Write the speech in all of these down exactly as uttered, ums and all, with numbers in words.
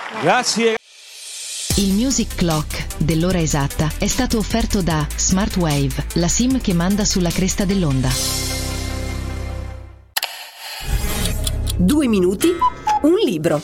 Grazie. Il Music Clock dell'ora esatta è stato offerto da Smartwave, la SIM che manda sulla cresta dell'onda. Due minuti, un libro.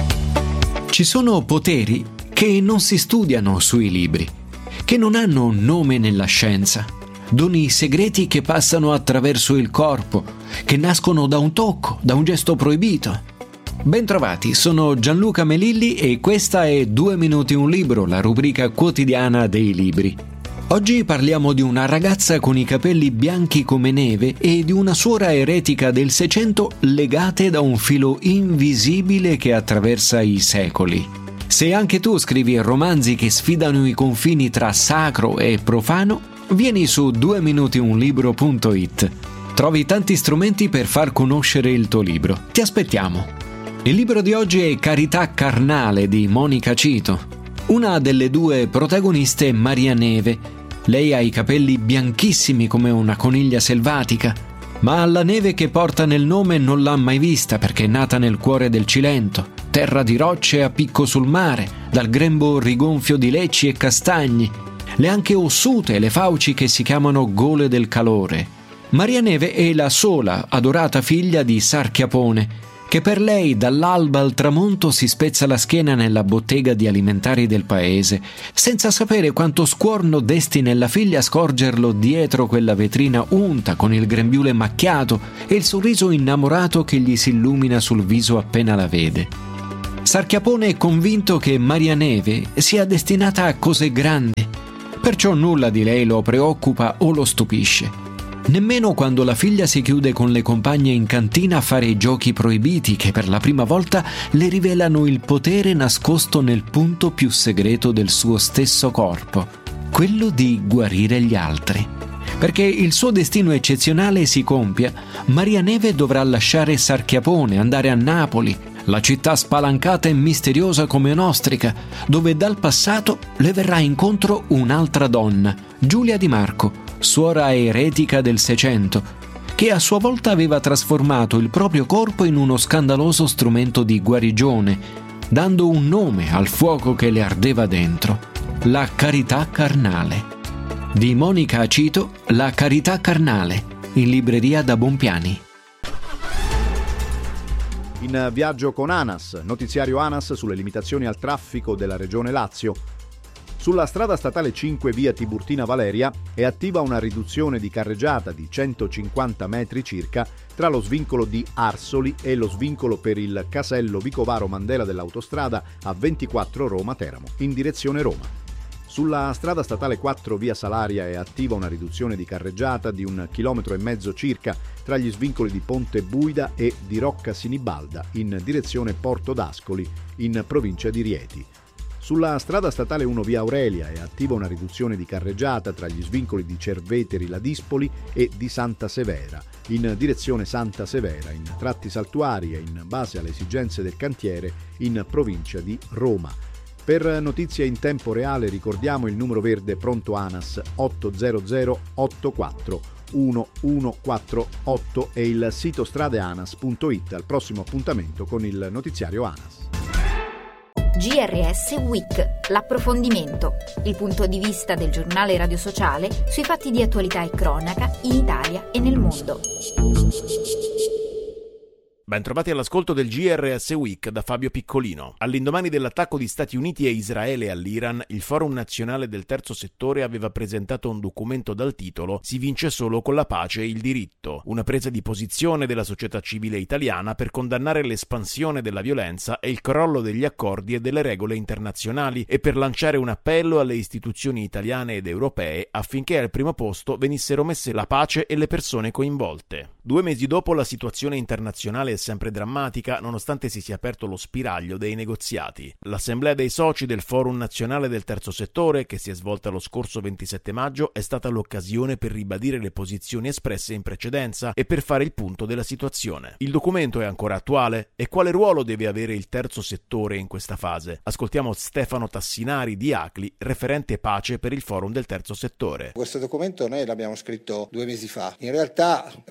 Ci sono poteri che non si studiano sui libri, che non hanno un nome nella scienza, doni segreti che passano attraverso il corpo, che nascono da un tocco, da un gesto proibito. Bentrovati, sono Gianluca Melilli e questa è Due minuti un libro, la rubrica quotidiana dei libri. Oggi parliamo di una ragazza con i capelli bianchi come neve e di una suora eretica del Seicento legate da un filo invisibile che attraversa i secoli. Se anche tu scrivi romanzi che sfidano i confini tra sacro e profano, vieni su due minuti un libro punto it. Trovi tanti strumenti per far conoscere il tuo libro. Ti aspettiamo. Il libro di oggi è Carità carnale di Monica Cito. Una delle due protagoniste è Maria Neve. Lei ha i capelli bianchissimi come una coniglia selvatica, ma la neve che porta nel nome non l'ha mai vista perché è nata nel cuore del Cilento, terra di rocce a picco sul mare, dal grembo rigonfio di lecci e castagni, le anche ossute e le fauci che si chiamano gole del calore. Maria Neve è la sola adorata figlia di Sarchiapone, che per lei dall'alba al tramonto si spezza la schiena nella bottega di alimentari del paese, senza sapere quanto scuorno desti nella figlia scorgerlo dietro quella vetrina unta con il grembiule macchiato e il sorriso innamorato che gli si illumina sul viso appena la vede. Sarchiapone è convinto che Maria Neve sia destinata a cose grandi, perciò nulla di lei lo preoccupa o lo stupisce. Nemmeno quando la figlia si chiude con le compagne in cantina a fare i giochi proibiti che per la prima volta le rivelano il potere nascosto nel punto più segreto del suo stesso corpo, quello di guarire gli altri. Perché il suo destino eccezionale si compia, Maria Neve dovrà lasciare Sarchiapone, andare a Napoli, la città spalancata e misteriosa come un'ostrica, dove dal passato le verrà incontro un'altra donna, Giulia Di Marco, suora eretica del Seicento, che a sua volta aveva trasformato il proprio corpo in uno scandaloso strumento di guarigione, dando un nome al fuoco che le ardeva dentro: la carità carnale. Di Monica Cito, La carità carnale, in libreria da Bompiani. In viaggio con ANAS, notiziario ANAS sulle limitazioni al traffico della regione Lazio. Sulla strada statale cinque via Tiburtina Valeria è attiva una riduzione di carreggiata di centocinquanta metri circa tra lo svincolo di Arsoli e lo svincolo per il casello Vicovaro Mandela dell'autostrada A ventiquattro Roma-Teramo, in direzione Roma. Sulla strada statale quattro via Salaria è attiva una riduzione di carreggiata di un chilometro e mezzo circa tra gli svincoli di Ponte Buida e di Rocca Sinibalda, in direzione Porto d'Ascoli, in provincia di Rieti. Sulla strada statale uno via Aurelia è attiva una riduzione di carreggiata tra gli svincoli di Cerveteri Ladispoli e di Santa Severa, in direzione Santa Severa, in tratti saltuari e in base alle esigenze del cantiere, in provincia di Roma. Per notizie in tempo reale ricordiamo il numero verde pronto ANAS otto zero zero otto quattro uno uno quattro otto e il sito stradeanas punto it. Al prossimo appuntamento con il notiziario ANAS. G R S Week, l'approfondimento, il punto di vista del giornale radio sociale sui fatti di attualità e cronaca in Italia e nel mondo. Bentrovati all'ascolto del G R S Week da Fabio Piccolino. All'indomani dell'attacco di Stati Uniti e Israele all'Iran, il Forum Nazionale del Terzo Settore aveva presentato un documento dal titolo «Si vince solo con la pace e il diritto», una presa di posizione della società civile italiana per condannare l'espansione della violenza e il crollo degli accordi e delle regole internazionali e per lanciare un appello alle istituzioni italiane ed europee affinché al primo posto venissero messe la pace e le persone coinvolte. Due mesi dopo la situazione internazionale è sempre drammatica, nonostante si sia aperto lo spiraglio dei negoziati. L'assemblea dei soci del Forum Nazionale del Terzo Settore, che si è svolta lo scorso ventisette maggio, è stata l'occasione per ribadire le posizioni espresse in precedenza e per fare il punto della situazione. Il documento è ancora attuale? E quale ruolo deve avere il Terzo Settore in questa fase? Ascoltiamo Stefano Tassinari di Acli, referente pace per il Forum del Terzo Settore. Questo documento noi l'abbiamo scritto due mesi fa. In realtà purtroppo è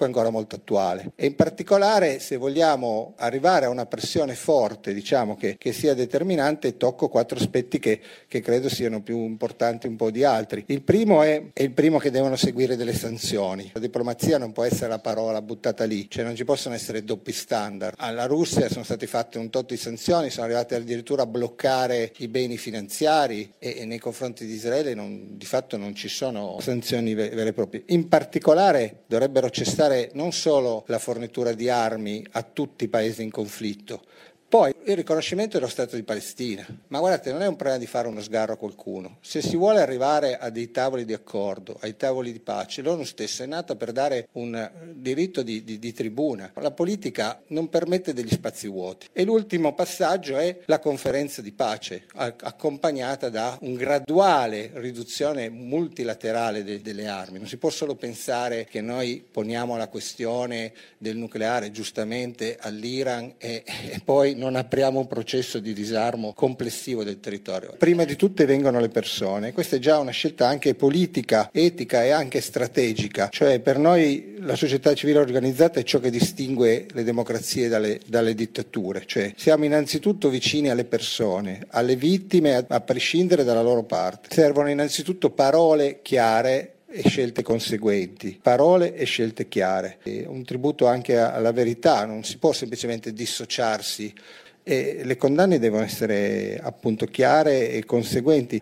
ancora molto attuale. E in particolare, se vogliamo arrivare a una pressione forte, diciamo che, che sia determinante, tocco quattro aspetti che, che credo siano più importanti un po' di altri. Il primo è, è il primo che devono seguire delle sanzioni. La diplomazia non può essere la parola buttata lì, cioè non ci possono essere doppi standard. Alla Russia sono state fatte un tot di sanzioni, sono arrivate addirittura a bloccare i beni finanziari e, e nei confronti di Israele non, di fatto non ci sono sanzioni vere e proprie. In particolare dovrebbero cessare non solo la fornitura di armi a tutti i paesi in conflitto, poi il riconoscimento dello Stato di Palestina. Ma guardate, non è un problema di fare uno sgarro a qualcuno. Se si vuole arrivare a dei tavoli di accordo, ai tavoli di pace, l'ONU stessa è nata per dare un diritto di, di, di tribuna. La politica non permette degli spazi vuoti. E l'ultimo passaggio è la conferenza di pace, accompagnata da un graduale riduzione multilaterale de, delle armi. Non si può solo pensare che noi poniamo la questione del nucleare giustamente all'Iran e, e poi non apriamo un processo di disarmo complessivo del territorio. Prima di tutte vengono le persone, questa è già una scelta anche politica, etica e anche strategica, cioè per noi la società civile organizzata è ciò che distingue le democrazie dalle, dalle dittature, cioè siamo innanzitutto vicini alle persone, alle vittime a, a prescindere dalla loro parte. Servono innanzitutto parole chiare e scelte conseguenti, parole e scelte chiare, e un tributo anche alla verità, non si può semplicemente dissociarsi e le condanne devono essere appunto chiare e conseguenti.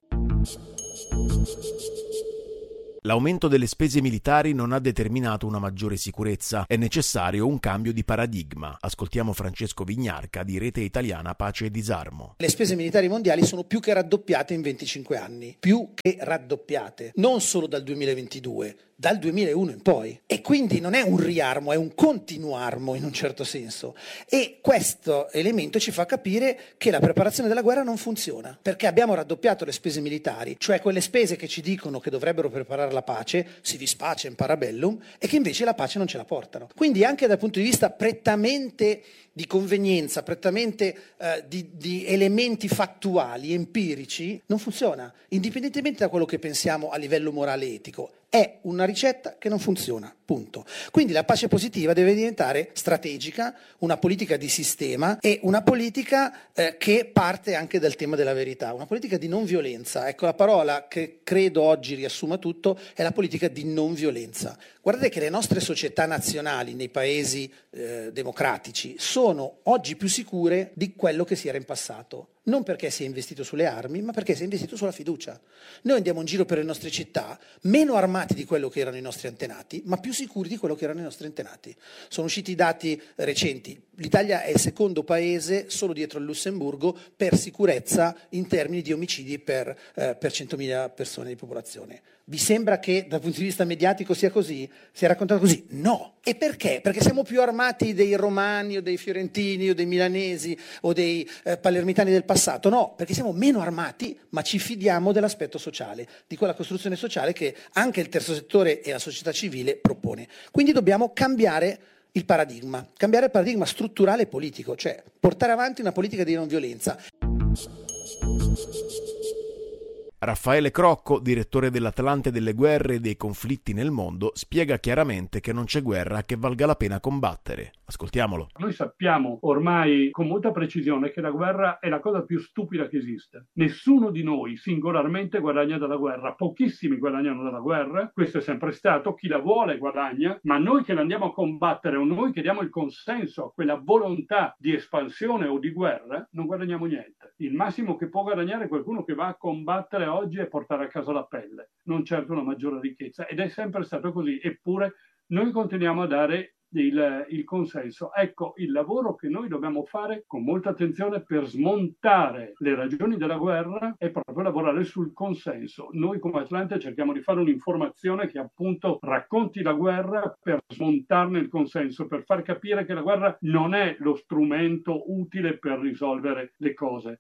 L'aumento delle spese militari non ha determinato una maggiore sicurezza, è necessario un cambio di paradigma. Ascoltiamo Francesco Vignarca di Rete Italiana Pace e Disarmo. Le spese militari mondiali sono più che raddoppiate in venticinque anni, più che raddoppiate, non solo dal duemilaventidue, dal duemilauno in poi. E quindi non è un riarmo, è un continuarmo in un certo senso. E questo elemento ci fa capire che la preparazione della guerra non funziona, perché abbiamo raddoppiato le spese militari, cioè quelle spese che ci dicono che dovrebbero preparare la pace, si vis pacem parabellum, e che invece la pace non ce la portano. Quindi anche dal punto di vista prettamente di convenienza, prettamente eh, di, di elementi fattuali, empirici, non funziona, indipendentemente da quello che pensiamo a livello morale e etico. È una ricetta che non funziona, punto. Quindi la pace positiva deve diventare strategica, una politica di sistema e una politica eh, che parte anche dal tema della verità, una politica di non violenza. Ecco, la parola che credo oggi riassuma tutto è la politica di non violenza. Guardate che le nostre società nazionali nei paesi eh, democratici sono oggi più sicure di quello che si era in passato. Non perché si è investito sulle armi, ma perché si è investito sulla fiducia. Noi andiamo in giro per le nostre città meno armati di quello che erano i nostri antenati, ma più sicuri di quello che erano i nostri antenati. Sono usciti i dati recenti. L'Italia è il secondo paese, solo dietro al Lussemburgo, per sicurezza in termini di omicidi per, eh, per centomila persone di popolazione. Vi sembra che dal punto di vista mediatico sia così? Si è raccontato così? No. E perché? Perché siamo più armati dei romani o dei fiorentini o dei milanesi o dei eh, palermitani del passato? No, perché siamo meno armati, ma ci fidiamo dell'aspetto sociale, di quella costruzione sociale che anche il terzo settore e la società civile propone. Quindi dobbiamo cambiare il paradigma, cambiare il paradigma strutturale e politico, cioè portare avanti una politica di non violenza. Raffaele Crocco, direttore dell'Atlante delle guerre e dei conflitti nel mondo, spiega chiaramente che non c'è guerra che valga la pena combattere. Ascoltiamolo. Noi sappiamo ormai con molta precisione che la guerra è la cosa più stupida che esiste. Nessuno di noi singolarmente guadagna dalla guerra, pochissimi guadagnano dalla guerra, questo è sempre stato, chi la vuole guadagna, ma noi che la andiamo a combattere o noi che diamo il consenso a quella volontà di espansione o di guerra, non guadagniamo niente. Il massimo che può guadagnare qualcuno che va a combattere oggi è portare a casa la pelle, non certo una maggiore ricchezza, ed è sempre stato così, eppure noi continuiamo a dare il, il consenso. Ecco, il lavoro che noi dobbiamo fare con molta attenzione per smontare le ragioni della guerra è proprio lavorare sul consenso. Noi come Atlante cerchiamo di fare un'informazione che appunto racconti la guerra per smontarne il consenso, per far capire che la guerra non è lo strumento utile per risolvere le cose.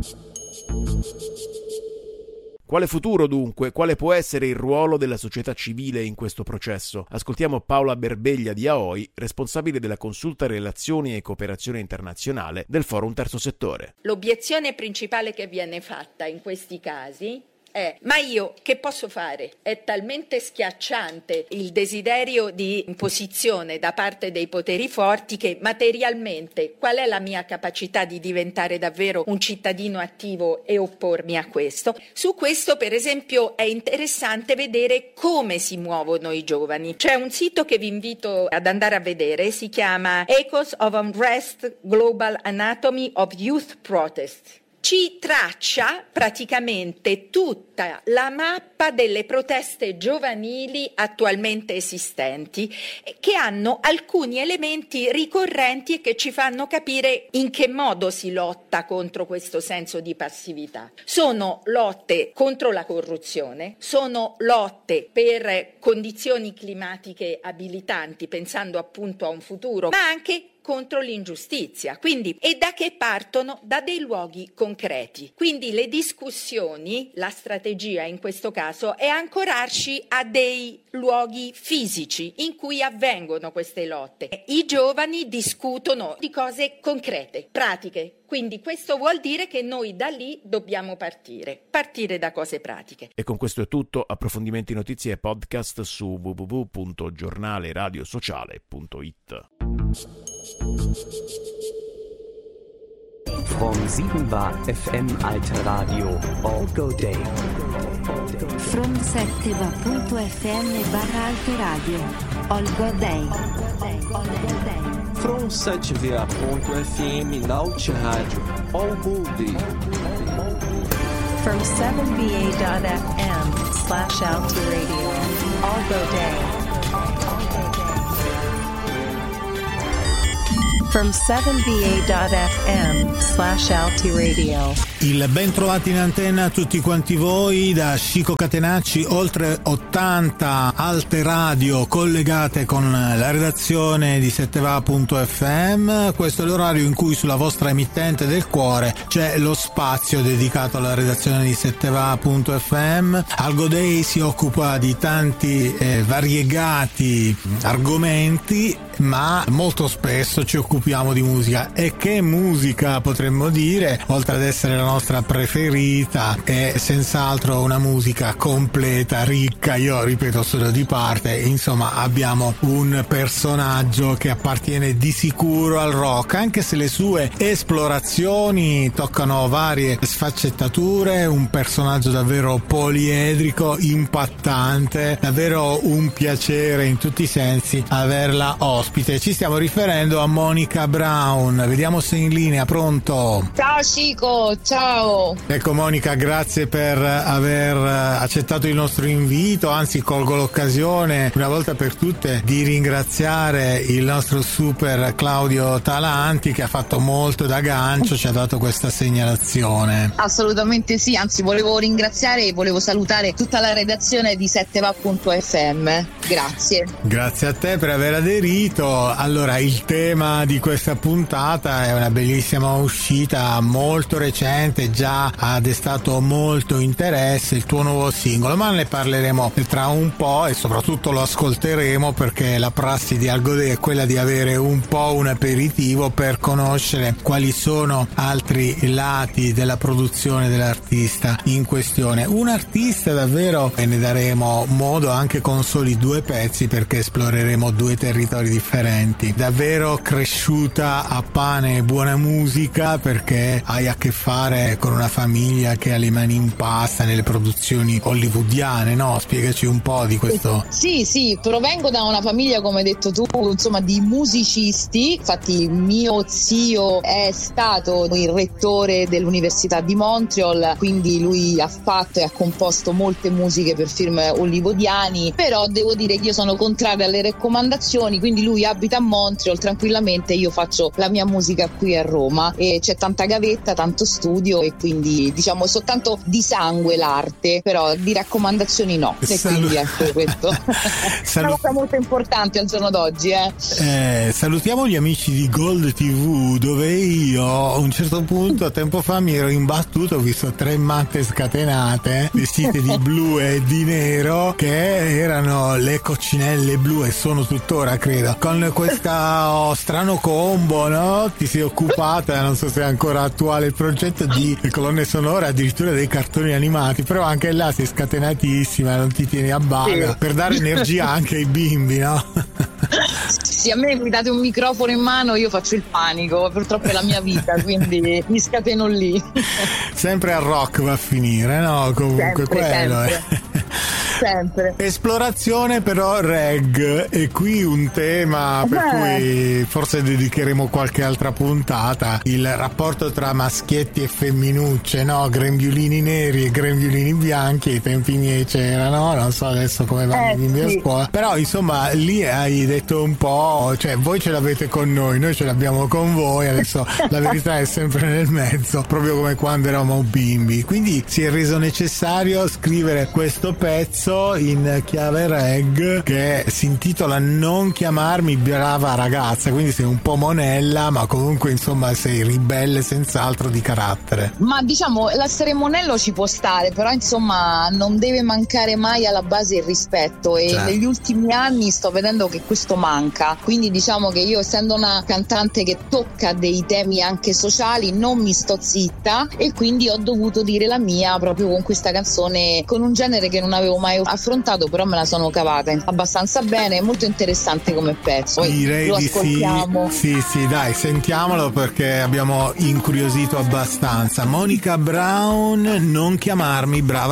Quale futuro dunque? Quale può essere il ruolo della società civile in questo processo? Ascoltiamo Paola Berbeglia di A O I, responsabile della consulta Relazioni e Cooperazione Internazionale del Forum Terzo Settore. L'obiezione principale che viene fatta in questi casi è: ma io che posso fare? È talmente schiacciante il desiderio di imposizione da parte dei poteri forti che materialmente qual è la mia capacità di diventare davvero un cittadino attivo e oppormi a questo? Su questo, per esempio, è interessante vedere come si muovono i giovani. C'è un sito che vi invito ad andare a vedere, si chiama Echoes of Unrest Global Anatomy of Youth Protest. Ci traccia praticamente tutta la mappa delle proteste giovanili attualmente esistenti, che hanno alcuni elementi ricorrenti e che ci fanno capire in che modo si lotta contro questo senso di passività. Sono lotte contro la corruzione, sono lotte per condizioni climatiche abilitanti, pensando appunto a un futuro, ma anche contro l'ingiustizia. Quindi, e da che partono? Da dei luoghi concreti. Quindi le discussioni, la strategia in questo caso è ancorarci a dei luoghi fisici in cui avvengono queste lotte. I giovani discutono di cose concrete, pratiche. Quindi questo vuol dire che noi da lì dobbiamo partire, partire da cose pratiche. E con questo è tutto. Approfondimenti, notizie e podcast su w w w punto giornale radio sociale punto i t. From sieben Bar F M Alter Radio, All Go Day. From sette Bar punto F M barra Alter Radio, All Go Day. From sete V A ponto F M Naut Rádio, All Go Day. From seven B A dot F M slash Alter Radio, All Go Day. From seven B A dot F M slash Alti Radio. Il ben trovati in antenna a tutti quanti voi da Chico Catenacci, oltre ottanta alte radio collegate con la redazione di sette V A punto F M. Questo è l'orario in cui sulla vostra emittente del cuore c'è lo spazio dedicato alla redazione di sette V A punto F M. Algo Day si occupa di tanti eh, variegati argomenti, ma molto spesso ci occupiamo di musica. E che musica potremmo dire, oltre ad essere la nostra preferita, è senz'altro una musica completa, ricca. Io ripeto solo di parte, insomma abbiamo un personaggio che appartiene di sicuro al rock, anche se le sue esplorazioni toccano varie sfaccettature. Un personaggio davvero poliedrico, impattante, davvero un piacere in tutti i sensi averla ospite. Ci stiamo riferendo a Monica Brown. Vediamo se è in linea. Pronto? Ciao Chico, ciao. Ecco Monica, grazie per aver accettato il nostro invito, anzi colgo l'occasione una volta per tutte di ringraziare il nostro super Claudio Talanti, che ha fatto molto da gancio, ci ha dato questa segnalazione. Assolutamente sì, anzi volevo ringraziare e volevo salutare tutta la redazione di sette V A punto F M. Grazie. Grazie a te per aver aderito. Allora, il tema di questa puntata è una bellissima uscita molto recente, già ha destato molto interesse, il tuo nuovo singolo, ma ne parleremo tra un po' e soprattutto lo ascolteremo, perché la prassi di Algo Day è quella di avere un po' un aperitivo per conoscere quali sono altri lati della produzione dell'artista in questione. Un artista davvero, e ne daremo modo anche con soli due pezzi perché esploreremo due territori differenti, davvero cresciuta a pane e buona musica, perché hai a che fare con una famiglia che ha le mani in pasta nelle produzioni hollywoodiane, no? Spiegaci un po' di questo. Sì, sì, provengo da una famiglia, come hai detto tu, insomma, di musicisti. Infatti mio zio è stato il rettore dell'Università di Montreal, quindi lui ha fatto e ha composto molte musiche per film hollywoodiani, però devo dire che io sono contraria alle raccomandazioni, quindi lui abita a Montreal tranquillamente, io faccio la mia musica qui a Roma e c'è tanta gavetta, tanto studio, e quindi diciamo soltanto di sangue l'arte, però di raccomandazioni no. E Salu- quindi ecco questo Salu- è una cosa molto importante al giorno d'oggi. Eh. Eh, salutiamo gli amici di Gold tivù, dove io a un certo punto tempo fa mi ero imbattuto, ho visto tre matte scatenate vestite di blu e di nero che erano le coccinelle blu, e sono tuttora credo con questo strano combo, no? Ti sei occupata, non so se è ancora attuale il progetto, di colonne sonore, addirittura dei cartoni animati, però anche là sei scatenatissima, non ti tieni a bada, sì, per dare energia anche ai bimbi, no? Sì, a me mi date un microfono in mano, io faccio il panico, purtroppo è la mia vita, quindi mi scateno lì. Sempre al rock va a finire, no? Comunque sempre, quello sempre. è. Sempre. Esplorazione però reg, e qui un tema per eh. cui forse dedicheremo qualche altra puntata, il rapporto tra maschietti e femminucce, no? Grembiulini neri e grembiulini bianchi, ai tempi miei c'erano, non so adesso come vanno i bimbi a scuola, però insomma lì hai detto un po', cioè voi ce l'avete con noi, noi ce l'abbiamo con voi, adesso la verità è sempre nel mezzo, proprio come quando eravamo bimbi, quindi si è reso necessario scrivere questo pezzo in chiave reg che si intitola Non chiamarmi brava ragazza, quindi sei un po' monella, ma comunque insomma sei ribelle senz'altro di carattere. Ma diciamo l'essere monello ci può stare, però insomma non deve mancare mai alla base il rispetto, e certo, negli ultimi anni sto vedendo che questo manca, quindi diciamo che io, essendo una cantante che tocca dei temi anche sociali, non mi sto zitta, e quindi ho dovuto dire la mia proprio con questa canzone, con un genere che non avevo mai affrontato, però me la sono cavata abbastanza bene, molto interessante come pezzo. Poi direi lo di ascoltiamo. sì. Sì, sì, dai, sentiamolo perché abbiamo incuriosito abbastanza. Monica Brown, Non chiamarmi brava